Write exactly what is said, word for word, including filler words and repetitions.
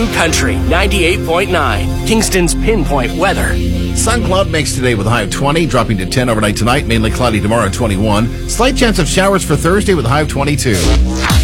Country ninety-eight point nine, Kingston's pinpoint weather. Sun cloud mix today with a high of twenty, dropping to ten overnight tonight. Mainly cloudy tomorrow at twenty-one. Slight chance of showers for Thursday with a high of twenty-two.